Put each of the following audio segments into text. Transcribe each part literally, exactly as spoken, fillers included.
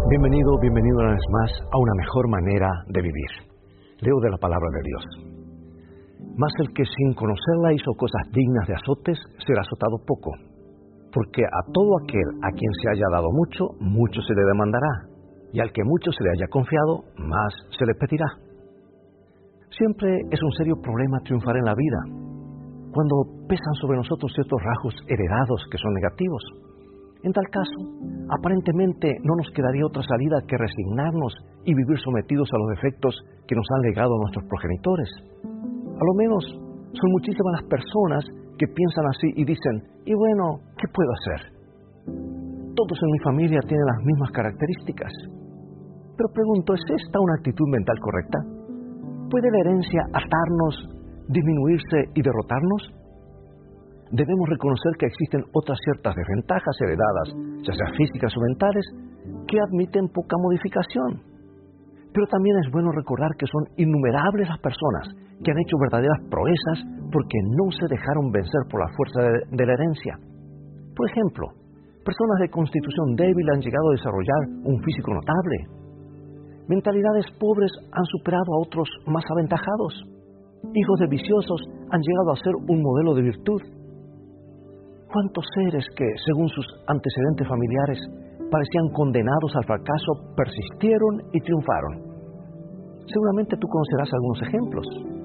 Bienvenido, bienvenido una vez más a una mejor manera de vivir. Leo de la palabra de Dios. Mas el que sin conocerla hizo cosas dignas de azotes, será azotado poco. Porque a todo aquel a quien se haya dado mucho, mucho se le demandará. Y al que mucho se le haya confiado, más se le pedirá. Siempre es un serio problema triunfar en la vida, cuando pesan sobre nosotros ciertos rasgos heredados que son negativos. En tal caso, aparentemente no nos quedaría otra salida que resignarnos y vivir sometidos a los defectos que nos han legado nuestros progenitores. A lo menos son muchísimas las personas que piensan así y dicen, y bueno, ¿qué puedo hacer? Todos en mi familia tienen las mismas características. Pero pregunto, ¿es esta una actitud mental correcta? ¿Puede la herencia atarnos, disminuirse y derrotarnos? Debemos reconocer que existen otras ciertas desventajas heredadas, ya sea físicas o mentales, que admiten poca modificación. Pero también es bueno recordar que son innumerables las personas que han hecho verdaderas proezas porque no se dejaron vencer por la fuerza de, de la herencia. Por ejemplo, personas de constitución débil han llegado a desarrollar un físico notable. Mentalidades pobres han superado a otros más aventajados. Hijos de viciosos han llegado a ser un modelo de virtud. ¿Cuántos seres que, según sus antecedentes familiares, parecían condenados al fracaso, persistieron y triunfaron? Seguramente tú conocerás algunos ejemplos.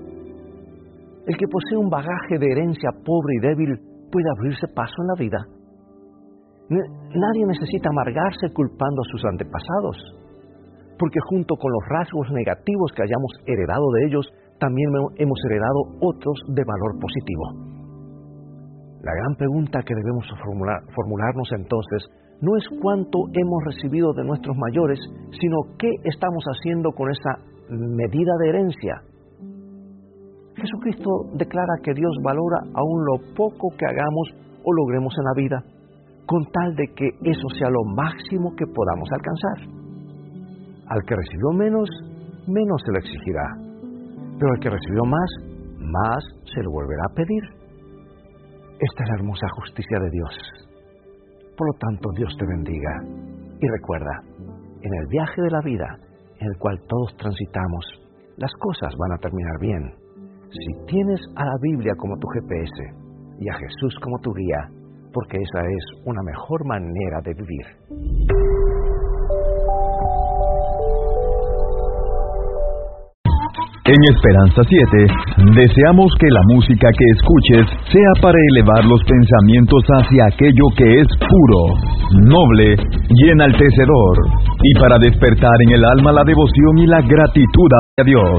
El que posee un bagaje de herencia pobre y débil puede abrirse paso en la vida. Nadie necesita amargarse culpando a sus antepasados, porque junto con los rasgos negativos que hayamos heredado de ellos, también hemos heredado otros de valor positivo. La gran pregunta que debemos formular, formularnos entonces no es cuánto hemos recibido de nuestros mayores, sino qué estamos haciendo con esa medida de herencia. Jesucristo declara que Dios valora aún lo poco que hagamos o logremos en la vida, con tal de que eso sea lo máximo que podamos alcanzar. Al que recibió menos, menos se le exigirá, pero al que recibió más, más se le volverá a pedir. Esta es la hermosa justicia de Dios. Por lo tanto, Dios te bendiga. Y recuerda, en el viaje de la vida, en el cual todos transitamos, las cosas van a terminar bien. Si tienes a la Biblia como tu G P S y a Jesús como tu guía, porque esa es una mejor manera de vivir. En Esperanza siete, deseamos que la música que escuches sea para elevar los pensamientos hacia aquello que es puro, noble y enaltecedor, y para despertar en el alma la devoción y la gratitud a Dios.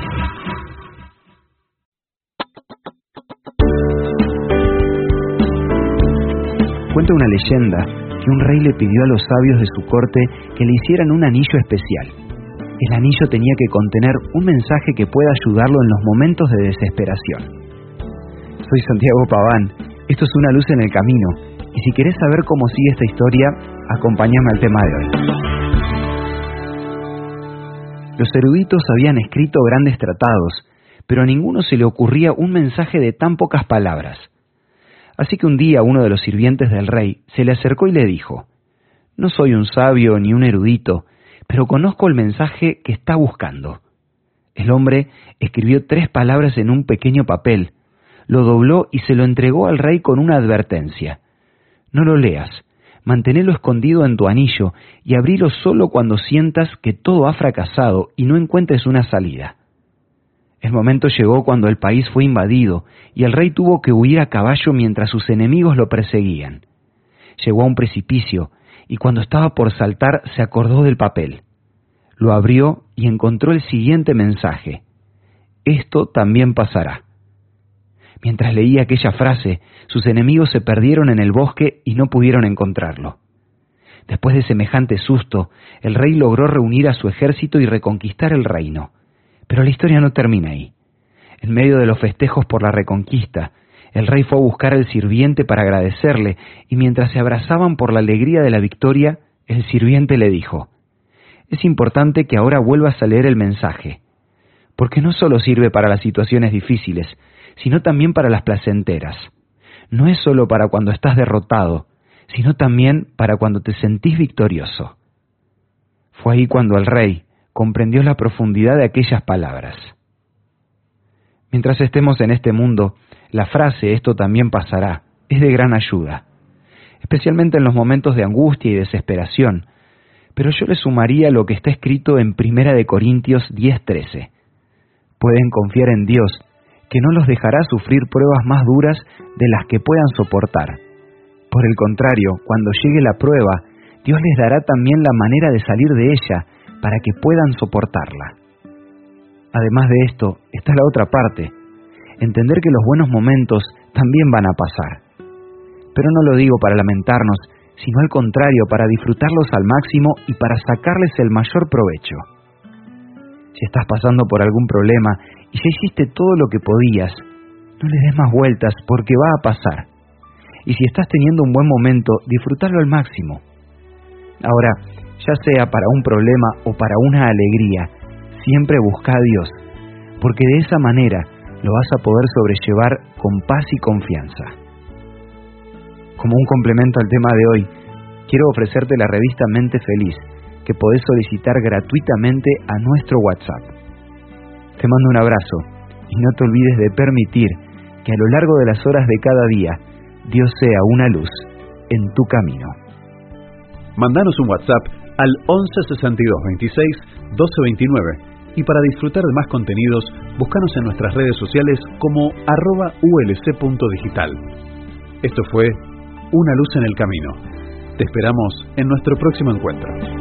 Cuenta una leyenda que un rey le pidió a los sabios de su corte que le hicieran un anillo especial. El anillo tenía que contener un mensaje que pueda ayudarlo en los momentos de desesperación. Soy Santiago Paván, esto es Una luz en el camino, y si querés saber cómo sigue esta historia, acompáñame al tema de hoy. Los eruditos habían escrito grandes tratados, pero a ninguno se le ocurría un mensaje de tan pocas palabras. Así que un día uno de los sirvientes del rey se le acercó y le dijo: «No soy un sabio ni un erudito, pero conozco el mensaje que está buscando». El hombre escribió tres palabras en un pequeño papel, lo dobló y se lo entregó al rey con una advertencia: «No lo leas, manténelo escondido en tu anillo y abrilo solo cuando sientas que todo ha fracasado y no encuentres una salida». El momento llegó cuando el país fue invadido y el rey tuvo que huir a caballo mientras sus enemigos lo perseguían. Llegó a un precipicio y cuando estaba por saltar se acordó del papel. Lo abrió y encontró el siguiente mensaje: «Esto también pasará». Mientras leía aquella frase, sus enemigos se perdieron en el bosque y no pudieron encontrarlo. Después de semejante susto, el rey logró reunir a su ejército y reconquistar el reino. Pero la historia no termina ahí. En medio de los festejos por la reconquista, el rey fue a buscar al sirviente para agradecerle, y mientras se abrazaban por la alegría de la victoria, el sirviente le dijo: «Es importante que ahora vuelvas a leer el mensaje, porque no solo sirve para las situaciones difíciles, sino también para las placenteras. No es solo para cuando estás derrotado, sino también para cuando te sentís victorioso». Fue ahí cuando el rey comprendió la profundidad de aquellas palabras. Mientras estemos en este mundo, la frase «esto también pasará» es de gran ayuda, especialmente en los momentos de angustia y desesperación, pero yo le sumaría lo que está escrito en Primera de Corintios diez trece. Pueden confiar en Dios, que no los dejará sufrir pruebas más duras de las que puedan soportar. Por el contrario, cuando llegue la prueba, Dios les dará también la manera de salir de ella para que puedan soportarla. Además de esto, está la otra parte, entender que los buenos momentos también van a pasar. Pero no lo digo para lamentarnos, sino al contrario, para disfrutarlos al máximo y para sacarles el mayor provecho. Si estás pasando por algún problema y ya hiciste todo lo que podías, no le des más vueltas porque va a pasar. Y si estás teniendo un buen momento, disfrútalo al máximo. Ahora, ya sea para un problema o para una alegría, siempre busca a Dios, porque de esa manera lo vas a poder sobrellevar con paz y confianza. Como un complemento al tema de hoy, quiero ofrecerte la revista Mente Feliz, que podés solicitar gratuitamente a nuestro WhatsApp. Te mando un abrazo y no te olvides de permitir que a lo largo de las horas de cada día, Dios sea una luz en tu camino. Mandanos un WhatsApp al once sesenta y dos veintiséis doce veintinueve y para disfrutar de más contenidos, búscanos en nuestras redes sociales como arroba ulc.digital. Esto fue Una Luz en el Camino. Te esperamos en nuestro próximo encuentro.